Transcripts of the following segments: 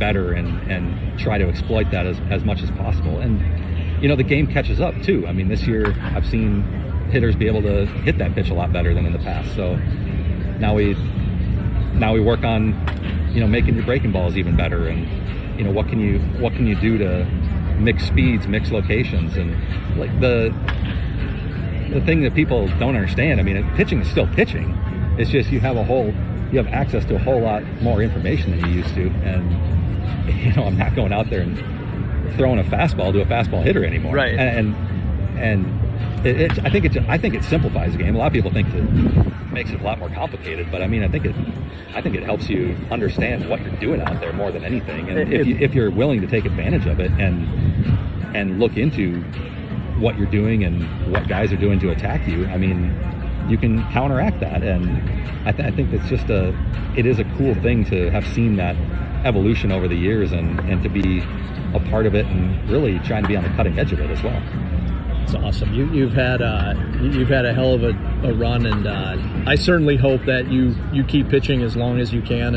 better and try to exploit that as much as possible. And, the game catches up too. I mean, this year I've seen hitters be able to hit that pitch a lot better than in the past. So now we work on, making your breaking balls even better. And, what can you do to mix speeds, mix locations, and like the thing that people don't understand. I mean, pitching is still pitching. It's just you have access to a whole lot more information than you used to. And I'm not going out there and throwing a fastball to a fastball hitter anymore. Right. And I think it simplifies the game. A lot of people think it makes it a lot more complicated, but I mean, I think it helps you understand what you're doing out there more than anything. And if you're willing to take advantage of it and look into what you're doing and what guys are doing to attack you, I mean, you can counteract that. And I think it's just it is a cool thing to have seen that evolution over the years and to be a part of it and really trying to be on the cutting edge of it as well. It's awesome. You've had a hell of a run, and I certainly hope that you keep pitching as long as you can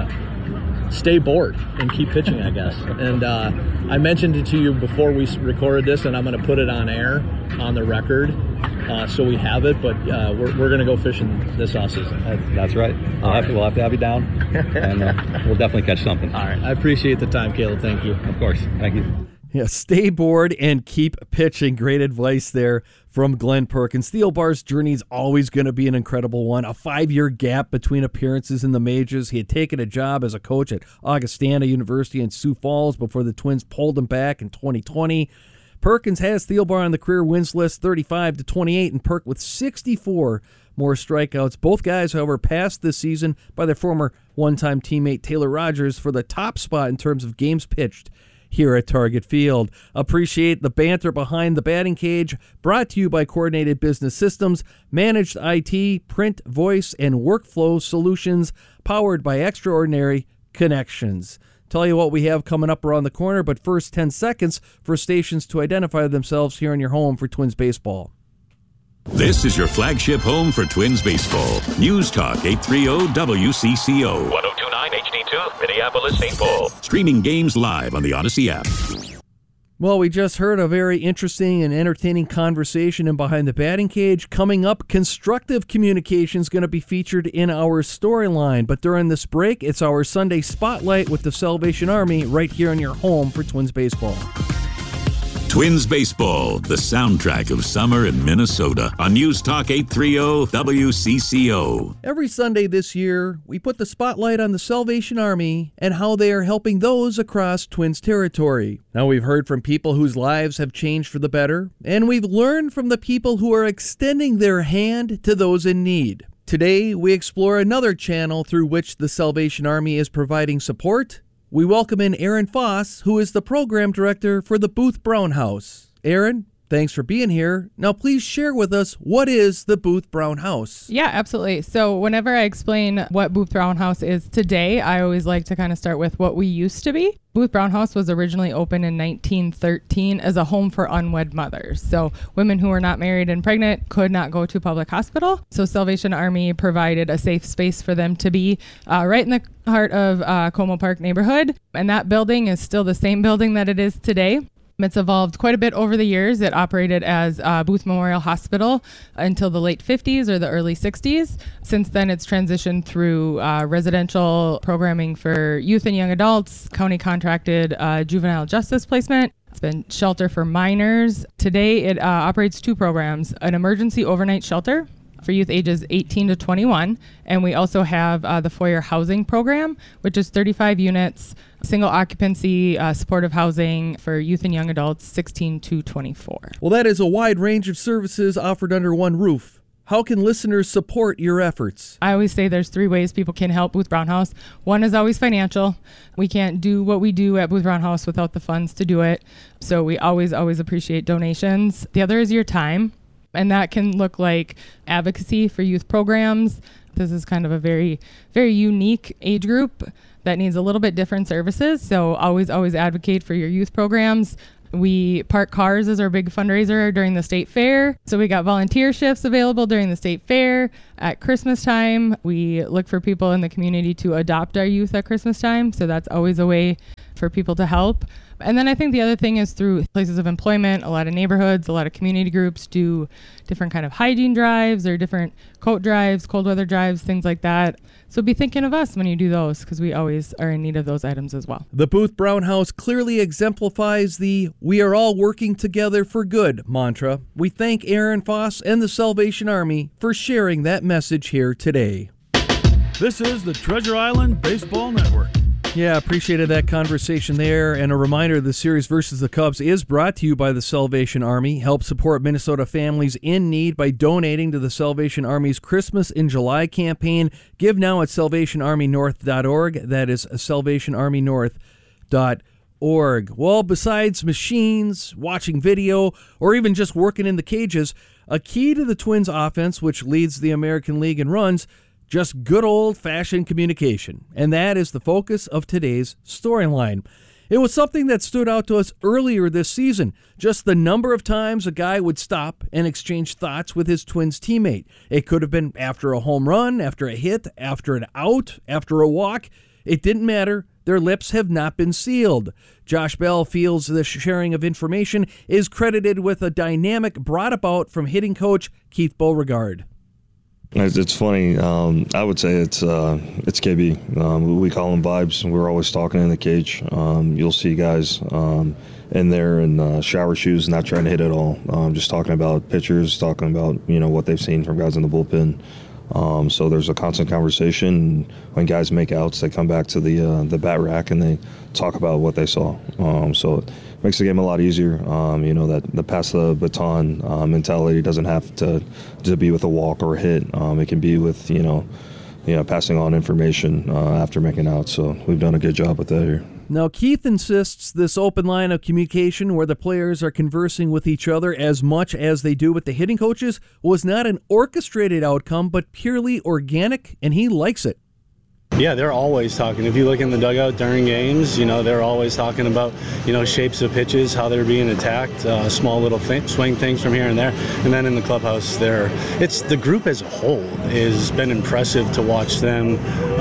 and stay bored and keep pitching, I guess. And I mentioned it to you before we recorded this, and I'm going to put it on air on the record so we have it. But we're going to go fishing this off season. That's right. We'll have to have you down, and we'll definitely catch something. All right. I appreciate the time, Caleb. Thank you. Of course. Thank you. Yeah, stay bored and keep pitching. Great advice there from Glenn Perkins. Thielbar's journey is always going to be an incredible one. A 5-year gap between appearances in the majors. He had taken a job as a coach at Augustana University in Sioux Falls before the Twins pulled him back in 2020. Perkins has Thielbar on the career wins list, 35-28, and Perk with 64 more strikeouts. Both guys, however, passed this season by their former one-time teammate Taylor Rogers for the top spot in terms of games pitched here at Target Field. Appreciate the banter behind the batting cage, brought to you by Coordinated Business Systems, managed IT, print, voice, and workflow solutions, powered by Extraordinary Connections. Tell you what we have coming up around the corner, but first 10 seconds for stations to identify themselves here in your home for Twins baseball. This is your flagship home for Twins baseball. News Talk 830 WCCO. 1029 HD2, Minneapolis, St. Paul. Streaming games live on the Odyssey app. Well, we just heard a very interesting and entertaining conversation in Behind the Batting Cage. Coming up, constructive communication is going to be featured in our storyline. But during this break, it's our Sunday Spotlight with the Salvation Army right here in your home for Twins baseball. Twins baseball, the soundtrack of summer in Minnesota on News Talk 830 WCCO. Every Sunday this year, we put the spotlight on the Salvation Army and how they are helping those across Twins territory. Now, we've heard from people whose lives have changed for the better, and we've learned from the people who are extending their hand to those in need. Today, we explore another channel through which the Salvation Army is providing support. We welcome in Aaron Foss, who is the program director for the Booth Brown House. Aaron, thanks for being here. Now, please share with us, what is the Booth Brown House? Yeah, absolutely. So whenever I explain what Booth Brown House is today, I always like to kind of start with what we used to be. Booth Brown House was originally opened in 1913 as a home for unwed mothers. So women who were not married and pregnant could not go to public hospital. So Salvation Army provided a safe space for them to be right in the heart of Como Park neighborhood. And that building is still the same building that it is today. It's evolved quite a bit over the years. It operated as Booth Memorial Hospital until the late 50s or the early 60s. Since then, it's transitioned through residential programming for youth and young adults, county contracted juvenile justice placement. It's been shelter for minors. Today, it operates two programs, an emergency overnight shelter for youth ages 18 to 21. And we also have the Foyer Housing Program, which is 35 units, single occupancy, supportive housing for youth and young adults 16 to 24. Well, that is a wide range of services offered under one roof. How can listeners support your efforts? I always say there's three ways people can help Booth Brown House. One is always financial. We can't do what we do at Booth Brown House without the funds to do it. So we always appreciate donations. The other is your time. And that can look like advocacy for youth programs. This is kind of a very, very unique age group that needs a little bit different services. So always advocate for your youth programs. We park cars as our big fundraiser during the state fair. So we got volunteer shifts available during the state fair. At Christmas time, we look for people in the community to adopt our youth at Christmas time. So that's always a way for people to help. And then I think the other thing is through places of employment. A lot of neighborhoods, a lot of community groups do different kind of hygiene drives or different coat drives, cold weather drives, things like that. So be thinking of us when you do those, because we always are in need of those items as well. The Booth Brown House clearly exemplifies the "we are all working together for good" mantra. We thank Aaron Foss and the Salvation Army for sharing that message here today. This is the Treasure Island Baseball Network. Yeah, appreciated that conversation there. And a reminder, the series versus the Cubs is brought to you by the Salvation Army. Help support Minnesota families in need by donating to the Salvation Army's Christmas in July campaign. Give now at salvationarmynorth.org. That is salvationarmynorth.org. Well, besides machines, watching video, or even just working in the cages, a key to the Twins offense, which leads the American League in runs, just good old-fashioned communication. And that is the focus of today's storyline. It was something that stood out to us earlier this season, just the number of times a guy would stop and exchange thoughts with his Twins teammate. It could have been after a home run, after a hit, after an out, after a walk. It didn't matter. Their lips have not been sealed. Josh Bell feels the sharing of information is credited with a dynamic brought about from hitting coach Keith Beauregard. It's funny. I would say it's KB. We call them vibes. We're always talking in the cage. You'll see guys in there in shower shoes, not trying to hit at all. Just talking about pitchers, talking about what they've seen from guys in the bullpen. So there's a constant conversation. When guys make outs, they come back to the bat rack and they talk about what they saw. So it makes the game a lot easier. That the pass the baton mentality doesn't have to be with a walk or a hit. It can be with passing on information after making out. So we've done a good job with that here. Now, Keith insists this open line of communication where the players are conversing with each other as much as they do with the hitting coaches was not an orchestrated outcome, but purely organic, and he likes it. Yeah, they're always talking. If you look in the dugout during games, they're always talking about, shapes of pitches, how they're being attacked, small little swing things from here and there. And then in the clubhouse, it's the group as a whole has been impressive to watch them,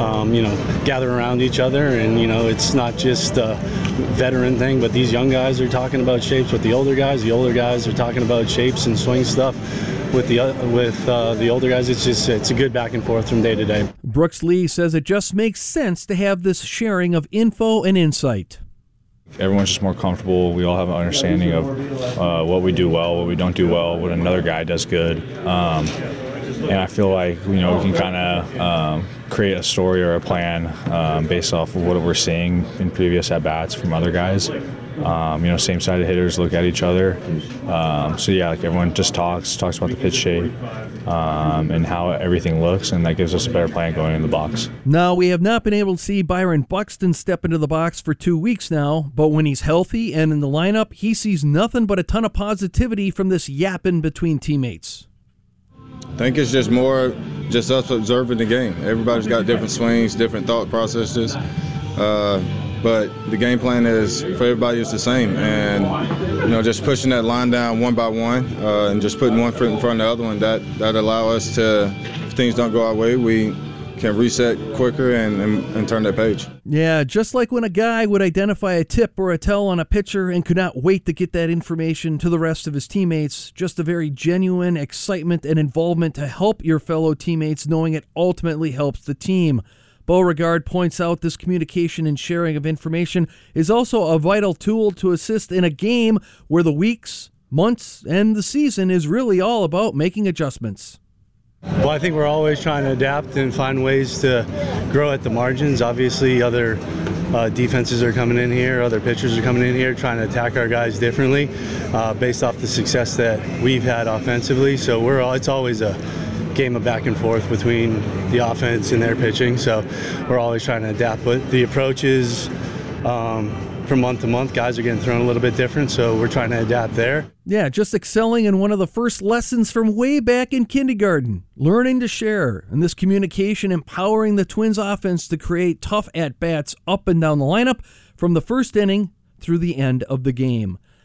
gather around each other. And, it's not just a veteran thing, but these young guys are talking about shapes with the older guys. The older guys are talking about shapes and swing stuff with the older guys. It's a good back and forth from day to day. Brooks Lee says it just makes sense to have this sharing of info and insight. Everyone's just more comfortable. We all have an understanding of what we do well, what we don't do well, what another guy does good. And I feel like we can kind of create a story or a plan based off of what we're seeing in previous at-bats from other guys. Same sided hitters look at each other. Everyone just talks about the pitch shape and how everything looks, and that gives us a better plan going in the box. Now, we have not been able to see Byron Buxton step into the box for 2 weeks now, but when he's healthy and in the lineup, he sees nothing but a ton of positivity from this yapping between teammates. I think it's just more just us observing the game. Everybody's got different swings, different thought processes. But the game plan is for everybody is the same, and just pushing that line down one by one, and just putting one foot in front of the other one. That allow us to, if things don't go our way, we can reset quicker and turn that page. Yeah, just like when a guy would identify a tip or a tell on a pitcher and could not wait to get that information to the rest of his teammates. Just a very genuine excitement and involvement to help your fellow teammates, knowing it ultimately helps the team. Beauregard points out this communication and sharing of information is also a vital tool to assist in a game where the weeks, months, and the season is really all about making adjustments. Well, I think we're always trying to adapt and find ways to grow at the margins. Obviously, other defenses are coming in here, other pitchers are coming in here trying to attack our guys differently based off the success that we've had offensively. So it's always a game of back and forth between the offense and their pitching, so we're always trying to adapt. But the approach is from month to month, guys are getting thrown a little bit different, so we're trying to adapt there. Yeah, just excelling in one of the first lessons from way back in kindergarten, learning to share, and this communication empowering the Twins offense to create tough at-bats up and down the lineup from the first inning through the end of the game.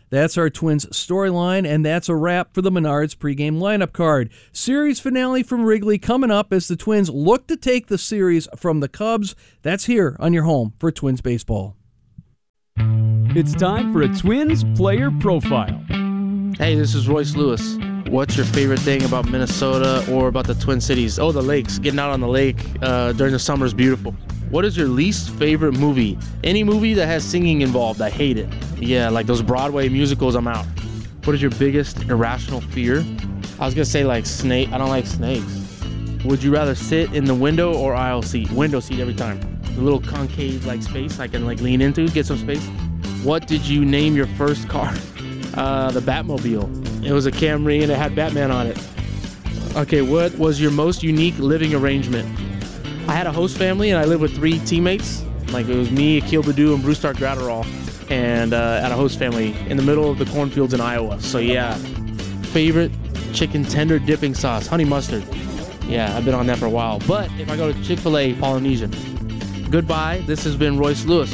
That's our Twins storyline, and that's a wrap for the Menards pregame lineup card. Series finale from Wrigley coming up as the Twins look to take the series from the Cubs. That's here on your home for Twins baseball. It's time for a Twins player profile. Hey, this is Royce Lewis. What's your favorite thing about Minnesota or about the Twin Cities? Oh, the lakes. Getting out on the lake during the summer is beautiful. What is your least favorite movie? Any movie that has singing involved, I hate it. Yeah, like those Broadway musicals, I'm out. What is your biggest irrational fear? I was gonna say like snake. I don't like snakes. Would you rather sit in the window or aisle seat? Window seat every time. The little concave like space I can like lean into, get some space. What did you name your first car? The Batmobile. It was a Camry and it had Batman on it. Okay, what was your most unique living arrangement? I had a host family and I lived with 3 teammates. Like it was me, Akil Baddoo, and Bruce Gratterall, and at a host family in the middle of the cornfields in Iowa. So yeah, favorite chicken tender dipping sauce, honey mustard. Yeah, I've been on that for a while. But if I go to Chick-fil-A, Polynesian. Goodbye, this has been Royce Lewis.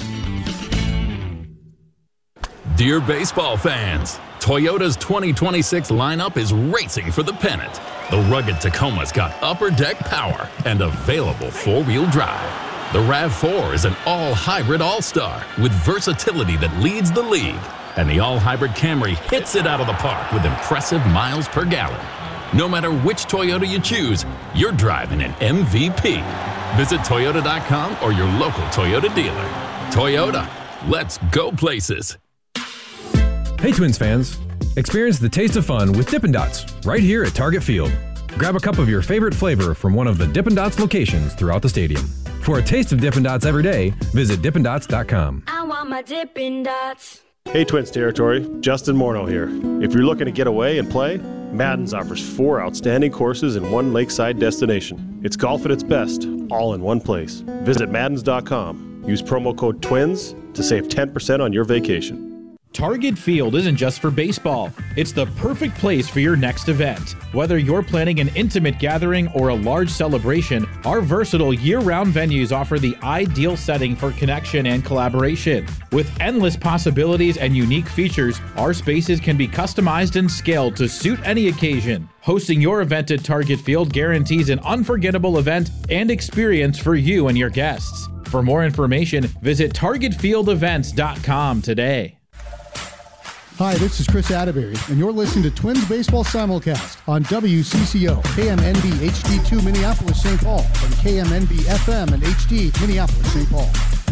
Dear baseball fans, Toyota's 2026 lineup is racing for the pennant. The rugged Tacoma's got upper deck power and available 4-wheel drive. The RAV4 is an all-hybrid all-star with versatility that leads the league. And the all-hybrid Camry hits it out of the park with impressive miles per gallon. No matter which Toyota you choose, you're driving an MVP. Visit Toyota.com or your local Toyota dealer. Toyota, let's go places. Hey Twins fans, experience the taste of fun with Dippin' Dots right here at Target Field. Grab a cup of your favorite flavor from one of the Dippin' Dots locations throughout the stadium. For a taste of Dippin' Dots every day, visit dippindots.com. I want my Dippin' Dots. Hey Twins territory, Justin Morneau here. If you're looking to get away and play, Madden's offers 4 outstanding courses in one lakeside destination. It's golf at its best, all in one place. Visit Maddens.com. Use promo code TWINS to save 10% on your vacation. Target Field isn't just for baseball. It's the perfect place for your next event. Whether you're planning an intimate gathering or a large celebration, our versatile year-round venues offer the ideal setting for connection and collaboration. With endless possibilities and unique features, our spaces can be customized and scaled to suit any occasion. Hosting your event at Target Field guarantees an unforgettable event and experience for you and your guests. For more information, visit targetfieldevents.com today. Hi, this is Chris Atterbury, and you're listening to Twins Baseball Simulcast on WCCO, KMNB HD2 Minneapolis, St. Paul, and KMNB FM and HD Minneapolis, St. Paul.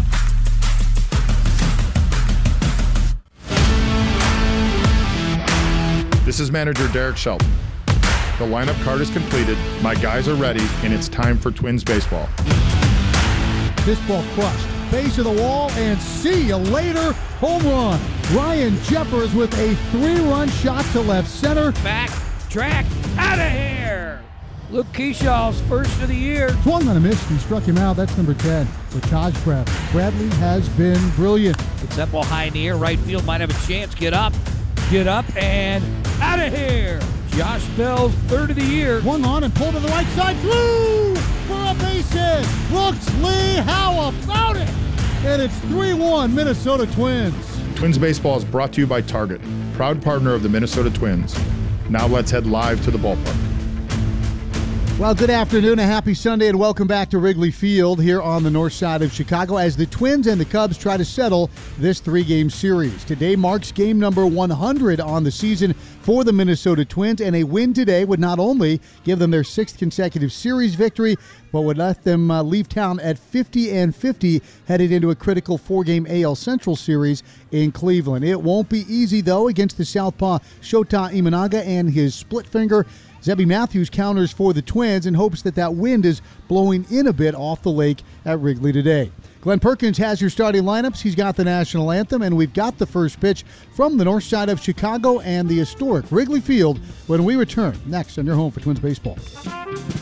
This is manager Derek Shelton. The lineup card is completed, my guys are ready, and it's time for Twins baseball. This ball crushed. Base of the wall, and see you later. Home run. Ryan Jeffers with a 3-run shot to left center. Back, track, out of here. Luke Keeshaw's first of the year. Swung on a miss and struck him out. That's number 10 for Taj Bradley. Bradley has been brilliant. It's that ball high in the air. Right field might have a chance. Get up, and out of here. Josh Bell's third of the year. Swung on and pulled to the right side. Blue for a base hit. Brooks Lee, how about it? And it's 3-1 Minnesota Twins. Twins baseball is brought to you by Target, proud partner of the Minnesota Twins. Now let's head live to the ballpark. Well, good afternoon, a happy Sunday, and welcome back to Wrigley Field here on the north side of Chicago as the Twins and the Cubs try to settle this 3-game series. Today marks game number 100 on the season for the Minnesota Twins, and a win today would not only give them their 6th consecutive series victory, but would let them leave town at 50-50 headed into a critical 4-game AL Central series in Cleveland. It won't be easy, though, against the southpaw Shota Imanaga and his split finger. Zebby Matthews counters for the Twins and hopes that wind is blowing in a bit off the lake at Wrigley today. Glenn Perkins has your starting lineups. He's got the national anthem, and we've got the first pitch from the north side of Chicago and the historic Wrigley Field when we return next on your home for Twins baseball.